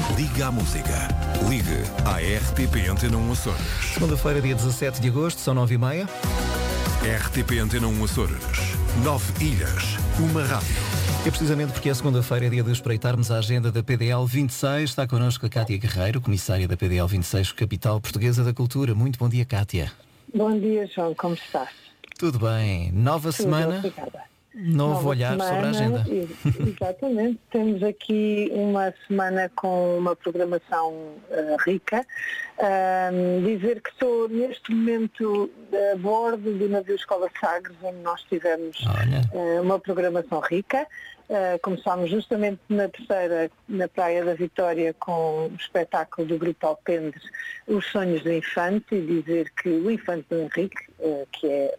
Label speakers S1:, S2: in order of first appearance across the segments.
S1: Liga à música. Ligue à RTP Antena 1 Açores.
S2: Segunda-feira, dia 17 de agosto, são 9h30.
S1: RTP Antena 1 Açores. 9 ilhas, uma rádio.
S2: É precisamente porque é segunda-feira, é dia de espreitarmos a agenda da PDL 26. Está connosco a Cátia Guerreiro, comissária da PDL 26, capital portuguesa da cultura. Muito bom dia, Cátia.
S3: Bom dia, João. Como estás?
S2: Tudo bem. Nova semana,
S3: obrigada.
S2: novo
S3: Nova
S2: olhar
S3: semana,
S2: sobre a agenda.
S3: Exatamente. Temos aqui uma semana com uma programação rica. Dizer que estou neste momento a bordo do navio Escola Sagres, onde nós tivemos uma programação rica. Começámos justamente na terceira, na Praia da Vitória, com o espetáculo do Grupo Alpendres, Os Sonhos do Infante, e dizer que o Infante do Henrique, que é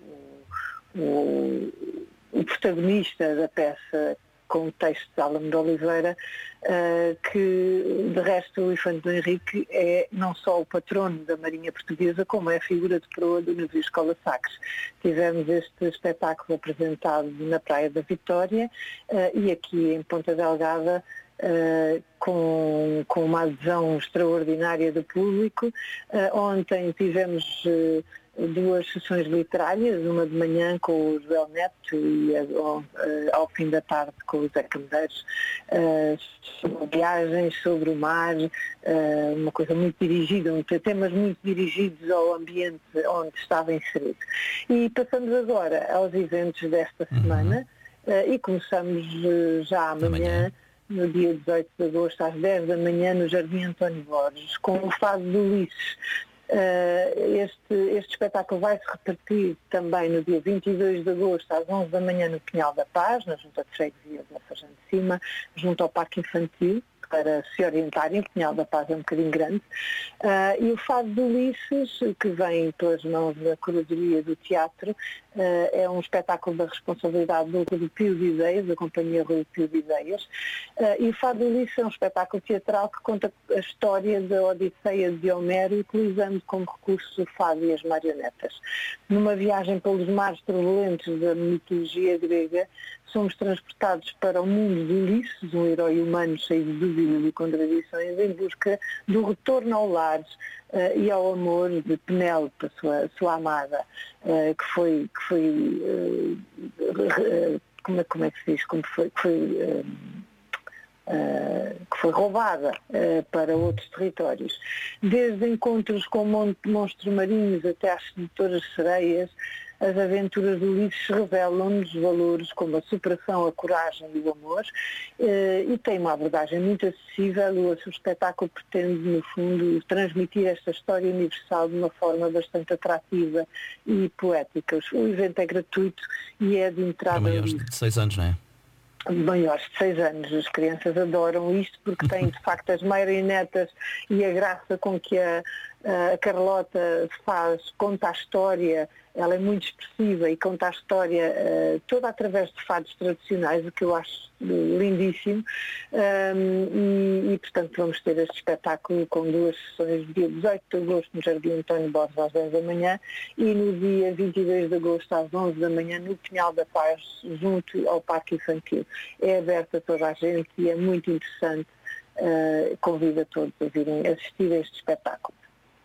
S3: o protagonista da peça, com o texto de Álamo de Oliveira, que de resto o Infante do Henrique é não só o patrono da Marinha Portuguesa, como é a figura de proa do navio Escola Sagres. Tivemos este espetáculo apresentado na Praia da Vitória e aqui em Ponta Delgada, com uma adesão extraordinária do público. Ontem tivemos duas sessões literárias, uma de manhã com o José Neto e ao fim da tarde com o Zé Camedeiros, sobre viagens, sobre o mar, uma coisa muito dirigida, temas muito dirigidos ao ambiente onde estava inserido. E passamos agora aos eventos desta semana e começamos já amanhã, no dia 18 de agosto, às 10 da manhã, no Jardim António Borges, com o Fado do Ulisses. Este espetáculo vai se repetir também no dia 22 de agosto, às 11 da manhã, no Pinhal da Paz, na Junta de Freguesia da Sargente de Cima, junto ao Parque Infantil, para se orientarem. O Pinhal da Paz é um bocadinho grande. E o Fado de Ulisses, que vem pelas mãos da curadoria do teatro, é um espetáculo da responsabilidade do Rodopio de Ideias, da Companhia Rodopio de Ideias. E o Fado de Ulisses é um espetáculo teatral que conta a história da Odisseia de Homero, utilizando como recurso o fado e as marionetas. Numa viagem pelos mares turbulentos da mitologia grega, somos transportados para o mundo de Ulisses, um herói humano cheio de dúvidas e contradições, em busca do retorno ao lar e ao amor de Penélope, a sua amada, que foi como é que se diz? Que foi roubada para outros territórios. Desde encontros com monstros marinhos até às sedutoras sereias, as aventuras de Ulisses revelam-nos valores como a superação, a coragem e o amor, e tem uma abordagem muito acessível. O espetáculo pretende, no fundo, transmitir esta história universal de uma forma bastante atrativa e poética. O evento é gratuito e é de entrada
S2: Para maiores de 6 anos, não é?
S3: Maiores de 6 anos. As crianças adoram isto porque têm de facto as marionetas e a graça com que a Carlota conta a história. Ela é muito expressiva e conta a história toda através de fados tradicionais, o que eu acho lindíssimo. E portanto vamos ter este espetáculo com duas sessões, dia 18 de agosto no Jardim António Borges às 10 da manhã e no dia 22 de agosto às 11 da manhã no Pinhal da Paz, junto ao Parque Infantil. É aberto a toda a gente e é muito interessante. Convido a todos a virem assistir a este espetáculo.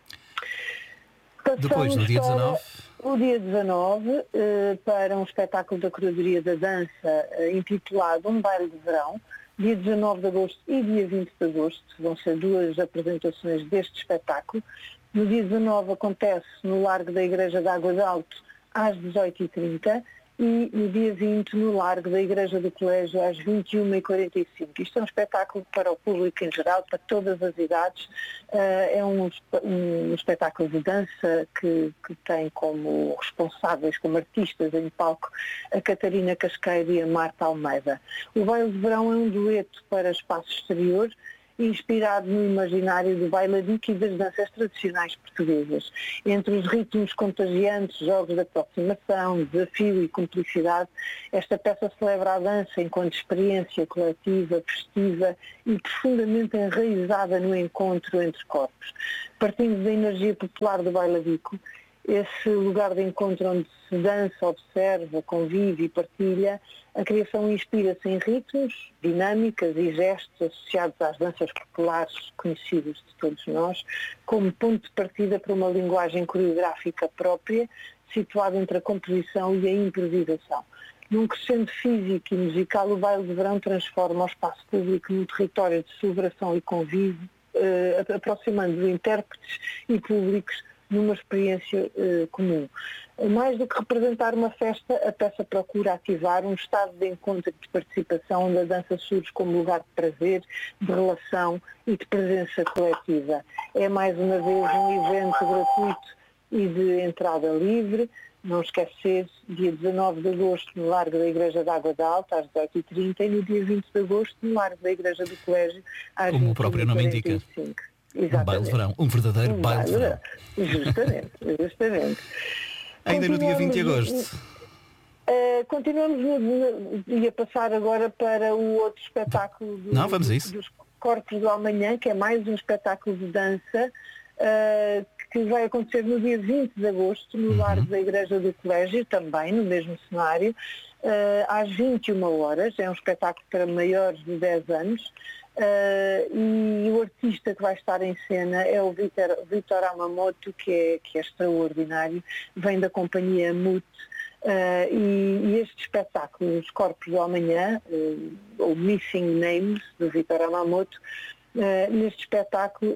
S2: Depois, no dia 19?
S3: O dia 19, para um espetáculo da Curadoria da Dança intitulado Um Baile de Verão, dia 19 de agosto e dia 20 de agosto, vão ser duas apresentações deste espetáculo. No dia 19 acontece no Largo da Igreja de Água de Alto às 18h30 e no dia 20 no Largo da Igreja do Colégio às 21h45. Isto é um espetáculo para o público em geral, para todas as idades. É um espetáculo de dança que tem como responsáveis, como artistas em palco, a Catarina Casqueiro e a Marta Almeida. O Baile de Verão é um dueto para espaço exterior, inspirado no imaginário do bailarico e das danças tradicionais portuguesas. Entre os ritmos contagiantes, jogos de aproximação, desafio e cumplicidade, esta peça celebra a dança enquanto experiência coletiva, festiva e profundamente enraizada no encontro entre corpos. Partindo da energia popular do bailarico, esse lugar de encontro onde se dança, observa, convive e partilha, A criação inspira-se em ritmos, dinâmicas e gestos associados às danças populares conhecidas de todos nós, como ponto de partida para uma linguagem coreográfica própria, situada entre a composição e a improvisação. Num crescendo físico e musical, o baile de verão transforma o espaço público num território de celebração e convívio, aproximando intérpretes e públicos numa experiência comum. Mais do que representar uma festa, a peça procura ativar um estado de encontro e de participação onde a dança surge como lugar de prazer, de relação e de presença coletiva. É mais uma vez um evento gratuito e de entrada livre. Não esquecer, dia 19 de agosto no Largo da Igreja de Água da Alta, às 18h30, e no dia 20 de agosto no Largo da Igreja do Colégio, às 21h45.
S2: Como o próprio nome indica.
S3: Exatamente.
S2: Um baile de verão, um verdadeiro baile de verão.
S3: Justamente.
S2: Ainda no dia 20 de agosto.
S3: Continuamos ia passar agora para o outro espetáculo dos Corpos do Amanhã, que é mais um espetáculo de dança, que vai acontecer no dia 20 de agosto, no Largo da Igreja do Colégio, também no mesmo cenário, às 21 horas. É um espetáculo para maiores de 10 anos. E o artista que vai estar em cena é o Vitor Amamoto, que é extraordinário, vem da companhia Mute, e este espetáculo, Os Corpos do Amanhã, ou Missing Names, do Vitor Amamoto, neste espetáculo,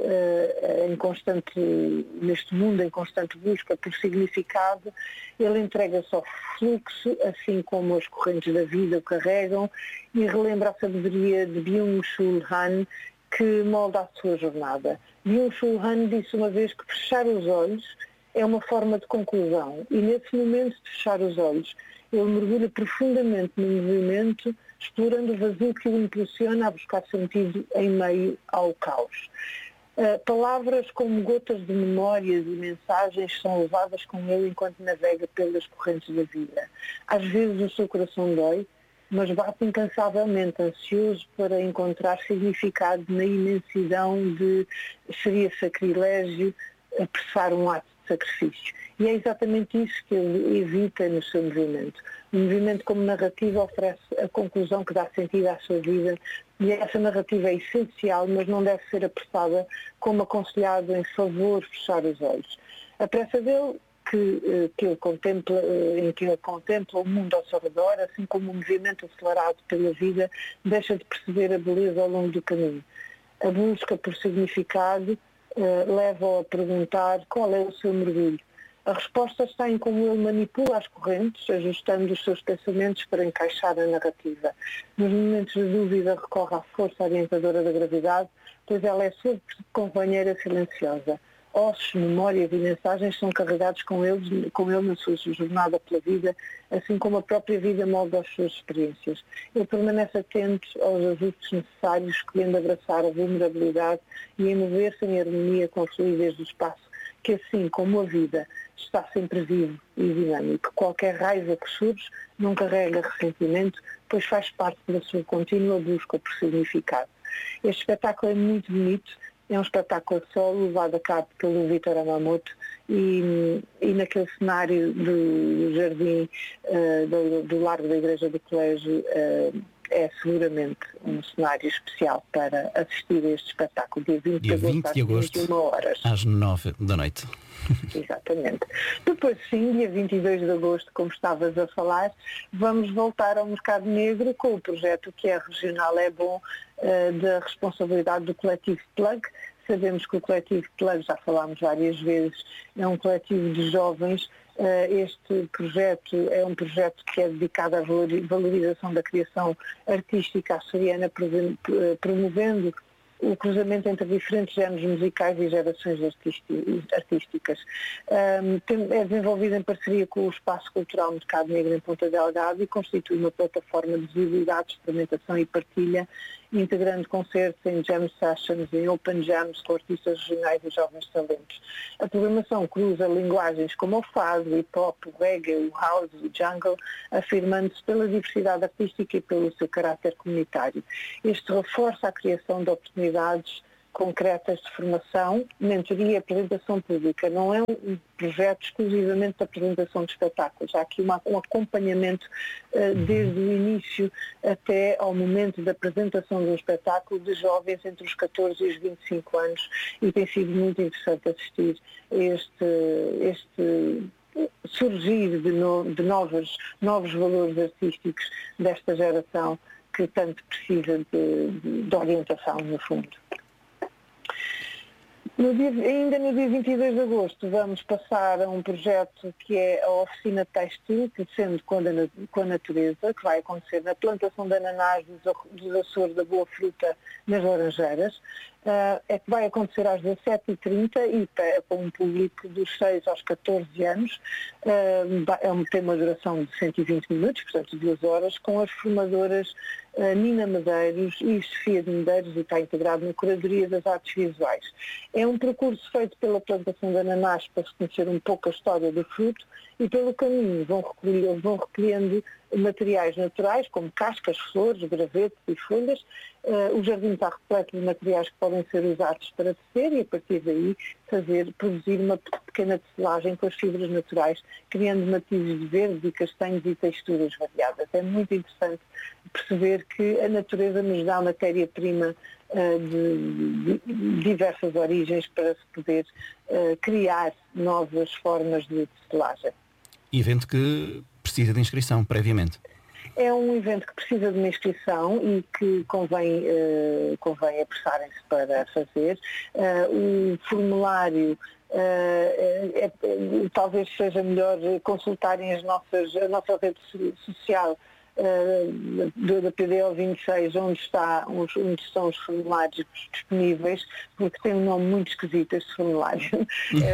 S3: neste mundo em constante busca por significado, ele entrega-se ao fluxo, assim como as correntes da vida o carregam, e relembra a sabedoria de Byung-Chul Han, que molda a sua jornada. Byung-Chul Han disse uma vez que fechar os olhos é uma forma de conclusão, e nesse momento de fechar os olhos, ele mergulha profundamente no movimento, explorando o vazio que o impulsiona a buscar sentido em meio ao caos. Palavras como gotas de memórias e mensagens são levadas com ele enquanto navega pelas correntes da vida. Às vezes o seu coração dói, mas bate incansavelmente, ansioso para encontrar significado na imensidão de seria sacrilégio apressar um ato de sacrifício. E é exatamente isso que ele evita no seu movimento. O movimento como narrativa oferece a conclusão que dá sentido à sua vida, e essa narrativa é essencial, mas não deve ser apressada, como aconselhado em favor fechar os olhos. A pressa dele, em que ele contempla o mundo ao seu redor, assim como o movimento acelerado pela vida, deixa de perceber a beleza ao longo do caminho. A busca por significado leva-o a perguntar qual é o seu mergulho. A resposta está em como ele manipula as correntes, ajustando os seus pensamentos para encaixar a narrativa. Nos momentos de dúvida recorre à força orientadora da gravidade, pois ela é sua companheira silenciosa. Ossos, memórias e mensagens são carregados com ele na sua jornada pela vida, assim como a própria vida molda as suas experiências. Ele permanece atento aos ajustes necessários, escolhendo abraçar a vulnerabilidade e em mover-se em harmonia com a fluidez do espaço, que assim como a vida está sempre vivo e dinâmico. Qualquer raiva que surge não carrega ressentimento, pois faz parte da sua contínua busca por significado. Este espetáculo é muito bonito, é um espetáculo a solo levado a cabo pelo Vitor Amamoto e naquele cenário do jardim do Largo da Igreja do Colégio é seguramente um cenário especial para assistir a este espetáculo, dia 20 de agosto, às 21 horas.
S2: Às 9 da noite.
S3: Exatamente. Depois sim, dia 22 de agosto, como estavas a falar, vamos voltar ao mercado negro com o projeto que é regional, é bom, da responsabilidade do coletivo Plug. Sabemos que o coletivo Plug, já falámos várias vezes, é um coletivo de jovens. Este projeto é um projeto que é dedicado à valorização da criação artística açoriana, promovendo o cruzamento entre diferentes géneros musicais e gerações artísticas. É desenvolvido em parceria com o Espaço Cultural Mercado Negro em Ponta Delgado e constitui uma plataforma de visibilidade, experimentação e partilha, integrando concertos em jam sessions, em open jams com artistas regionais e jovens talentos. A programação cruza linguagens como o fado, o hip-hop, o reggae, o house, o jungle, afirmando-se pela diversidade artística e pelo seu caráter comunitário. Este reforça a criação de oportunidades concretas de formação, mentoria e apresentação pública. Não é um projeto exclusivamente de apresentação de espetáculos. Há aqui um acompanhamento desde o início até ao momento da apresentação do espetáculo de jovens entre os 14 e os 25 anos, e tem sido muito interessante assistir a este surgir de novos valores artísticos desta geração que tanto precisa de orientação, no fundo. Ainda no dia 22 de agosto vamos passar a um projeto que é a Oficina Têxtil, Tecendo com a Natureza, que vai acontecer na plantação de ananás dos Açores da Boa Fruta, nas Laranjeiras. É que vai acontecer às 17h30 e para um público dos 6 aos 14 anos. Tem uma duração de 120 minutos, portanto 2 horas, com as formadoras Nina Medeiros e Sofia de Medeiros, e está integrado na Curadoria das Artes Visuais. É um percurso feito pela plantação de ananás para se conhecer um pouco a história do fruto, e pelo caminho vão recolhendo materiais naturais, como cascas, flores, gravetos e folhas. O jardim está repleto de materiais que podem ser usados para tecer, e a partir daí produzir uma pequena tecelagem com as fibras naturais, criando matizes de verde e castanhos e texturas variadas. É muito interessante perceber que a natureza nos dá matéria-prima de diversas origens para se poder criar novas formas de tecelagem.
S2: Evento que precisa de inscrição previamente.
S3: É um evento que precisa de uma inscrição e que convém apressarem-se para fazer. O formulário talvez seja melhor consultarem a nossa rede social da PDL 26, onde estão os formulários disponíveis, porque tem um nome muito esquisito este formulário. É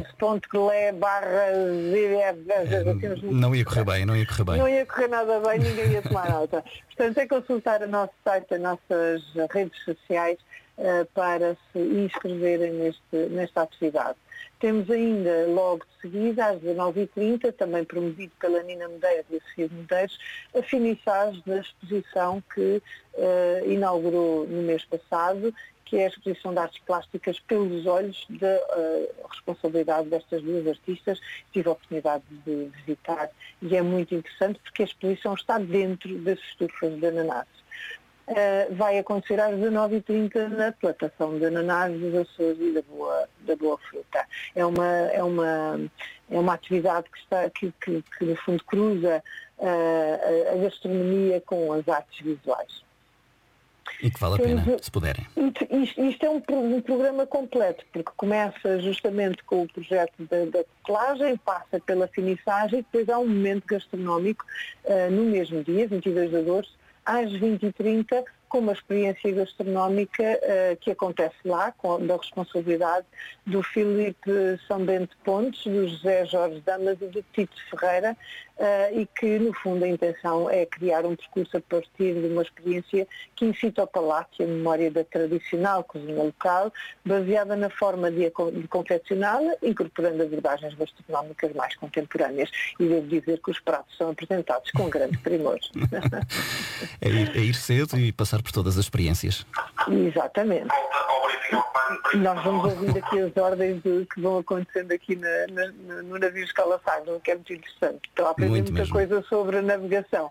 S3: forms.cle/ZF.
S2: Não ia correr bem.
S3: Não ia correr nada bem, ninguém ia tomar nota. Portanto, é consultar o nosso site, as nossas redes sociais, para se inscreverem nesta atividade. Temos ainda, logo de seguida, às 19h30, também promovido pela Nina Medeiros e a Sofia Medeiros, a finissagem da exposição que inaugurou no mês passado, que é a exposição de artes plásticas pelos olhos da responsabilidade destas duas artistas. Tive a oportunidade de visitar e é muito interessante porque a exposição está dentro das estufas de ananás. Vai acontecer às 19h30 na plantação de ananás dos Açores e da Boa Fruta. É uma atividade que no fundo cruza a gastronomia com as artes visuais.
S2: E que vale a pena, se puderem.
S3: Isto é um programa completo, porque começa justamente com o projeto da tecelagem, passa pela finissagem, e depois há um momento gastronómico no mesmo dia, 22 de agosto, às 20h30, com uma experiência gastronómica que acontece lá, da responsabilidade do Filipe São Bento Pontes, do José Jorge Damas e do Tito Ferreira, e que, no fundo, a intenção é criar um percurso a partir de uma experiência que incita ao palato e a memória da tradicional cozinha local, baseada na forma de confeccioná-la, incorporando abordagens gastronómicas mais contemporâneas. E devo dizer que os pratos são apresentados com grande primor.
S2: É ir cedo e passar por todas as experiências.
S3: Exatamente. Nós vamos ouvindo aqui as ordens que vão acontecendo aqui no navio Escala Sagro, que é muito interessante. Estou a aprender muita coisa sobre a navegação.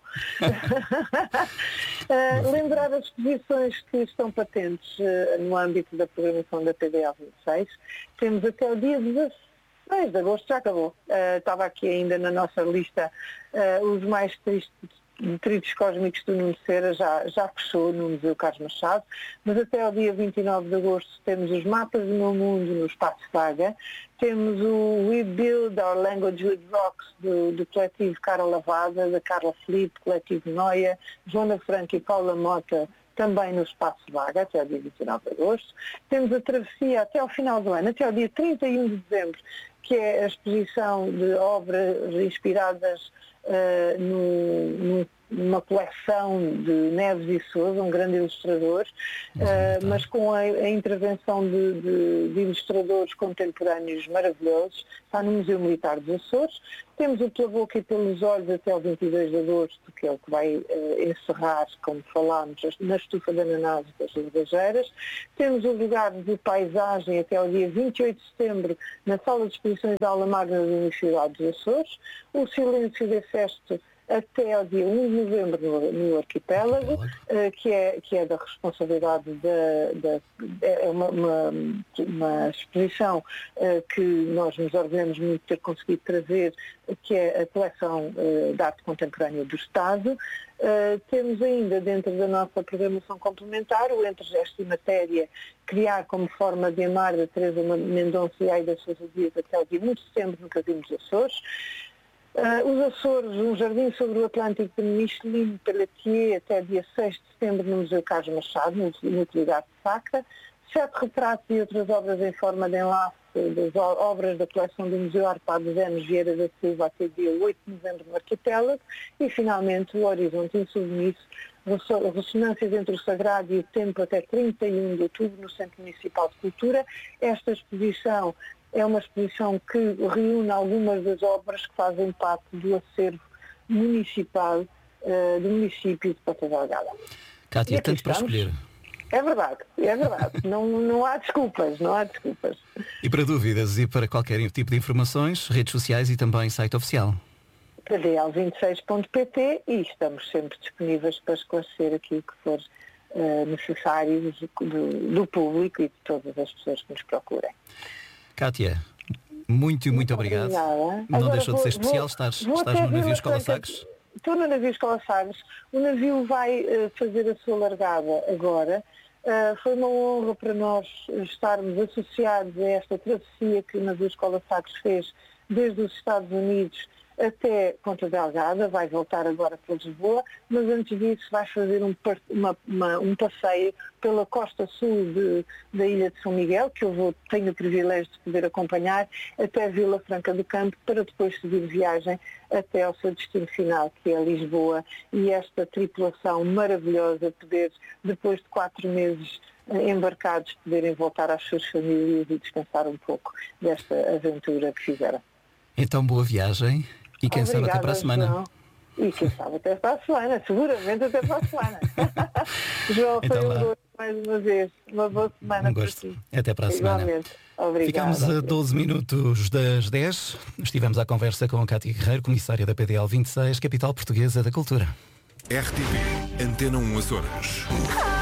S3: Lembrar as exposições que estão patentes no âmbito da programação da PDL 26. Temos até o dia 16 de agosto, já acabou. Estava aqui ainda na nossa lista os mais Detritos Cósmicos do Nuno Cera, já fechou no Museu Carlos Machado, mas até ao dia 29 de agosto temos os Mapas do Meu Mundo no Espaço Vaga, temos o We Build Our Language with Rocks do coletivo Cara Lavada, da Carla Felipe, coletivo Noia, Joana Franco e Paula Mota, também no Espaço Vaga, até ao dia 29 de agosto. Temos a travessia até ao final do ano, até ao dia 31 de dezembro, que é a exposição de obras inspiradas uma coleção de Neves e Sousa, um grande ilustrador, mas com a intervenção de ilustradores contemporâneos maravilhosos. Está no Museu Militar dos Açores. Temos o Pela Boca e Pelos Olhos até ao 22 de agosto, que é o que vai encerrar, como falámos, na Estufa de Ananás das Ribageiras. Temos o lugar de paisagem até ao dia 28 de setembro na Sala de Exposições da Aula Magna da Universidade dos Açores. O Silêncio de Festo até ao dia 1 de novembro no Arquipélago, que é da responsabilidade é uma exposição que nós nos orgulhamos muito de ter conseguido trazer, que é a coleção de arte contemporânea do Estado. Temos ainda, dentro da nossa programação complementar, o Entre Gesto e Matéria, Criar como Forma de Amar, da Teresa Mendonça e Aida Sousa Dias, até ao dia 1 de setembro no Casino dos Açores. Os Açores, um jardim sobre o Atlântico de Micheline Pelletier, até dia 6 de setembro no Museu Carlos Machado, no Utilidade Sacra. 7 retratos e outras obras em forma de enlace das obras da coleção do Museu Arpado Enes Vieira da Silva até dia 8 de novembro no Arquipélago. E, finalmente, o Horizonte Insubmisso, Ressonâncias entre o Sagrado e o Tempo, até 31 de outubro no Centro Municipal de Cultura. Esta exposição é uma exposição que reúne algumas das obras que fazem parte do acervo municipal do município de Ponta Delgada.
S2: Cátia, tanto para escolher.
S3: É verdade. Não há desculpas.
S2: E para dúvidas e para qualquer tipo de informações, redes sociais e também site oficial.
S3: pdl26.pt, e estamos sempre disponíveis para esclarecer aquilo que for necessário do público e de todas as pessoas que nos procurem.
S2: Cátia, muito obrigado.
S3: Obrigada.
S2: Não deixou de ser especial, estás no navio Escola Sagres?
S3: Estou no navio Escola Sagres. O navio vai fazer a sua largada agora. Foi uma honra para nós estarmos associados a esta travessia que o navio Escola Sagres fez desde os Estados Unidos até Ponta Delgada. Vai voltar agora para Lisboa, mas antes disso vai fazer um passeio pela costa sul da Ilha de São Miguel, que eu tenho o privilégio de poder acompanhar, até Vila Franca do Campo, para depois seguir viagem até ao seu destino final, que é Lisboa, e esta tripulação maravilhosa poder, depois de 4 meses embarcados, poderem voltar às suas famílias e descansar um pouco desta aventura que fizeram.
S2: Então, boa viagem. E quem sabe até para a semana.
S3: João. E quem sabe até para a semana, seguramente até para a semana. João,
S2: então,
S3: foi um gosto mais uma vez. Uma boa semana.
S2: Um gosto.
S3: Para ti.
S2: Até para a semana.
S3: Igualmente. Obrigada.
S2: Ficámos a 12 minutos das 10. Estivemos à conversa com a Cátia Guerreiro, comissária da PDL 26, capital portuguesa da cultura.
S1: RTP, Antena 1 Açores.